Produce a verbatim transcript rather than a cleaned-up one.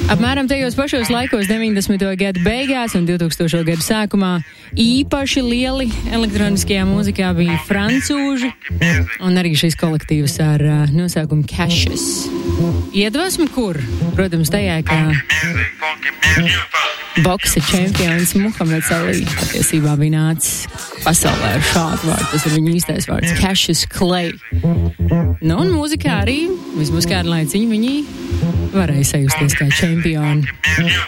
Apmēram tajos pašos laikos deviņdesmito gadu beigās un divtūkstošo gadu sākumā īpaši lieli elektroniskajā mūzikā bija francūži un arī šis kolektīvs ar uh, nosaukumu Caches. Iedvesmu kur? Protams, tajā, ka boksa čempions Muhameds Ali patiesībā bija nācis pasaulē ar šādu vārdu. Tas ir viņa īstais vārds – Cassius Clay. Nu, un mūzikā arī, vismaz kādu laiciņu, viņi varēja sajusties kā čempioni.